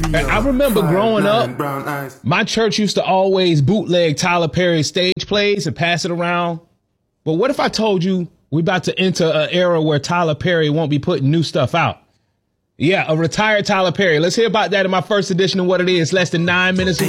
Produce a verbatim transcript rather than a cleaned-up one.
I remember growing up, my church used to always bootleg Tyler Perry's stage plays and pass it around. But what if I told you we're about to enter an era where Tyler Perry won't be putting new stuff out? Yeah, a retired Tyler Perry. Let's hear about that in my first edition of What It Is, less than nine minutes away.